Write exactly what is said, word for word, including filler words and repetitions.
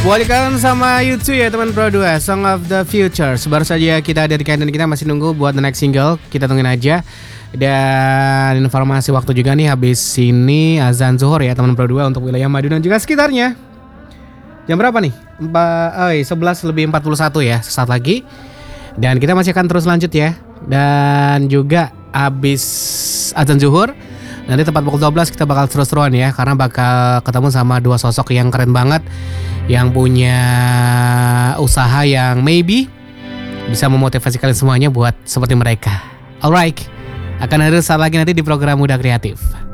Buat kalian sama YouTube ya teman Pro dua, Song of the Future. Baru saja kita hadirkan dan kita masih nunggu buat the next single. Kita tungguin aja. Dan informasi waktu juga nih, habis ini azan zuhur ya teman Pro dua untuk wilayah Madu dan juga sekitarnya. Jam berapa nih? Empat, oh, sebelas lebih empat puluh satu ya, sesaat lagi. Dan kita masih akan terus lanjut ya. Dan juga habis azan zuhur, nanti tepat pukul dua belas kita bakal terus-terusan ya, karena bakal ketemu sama dua sosok yang keren banget, yang punya usaha yang maybe bisa memotivasi kalian semuanya buat seperti mereka. Alright, akan hadir saat lagi nanti di program Muda Kreatif.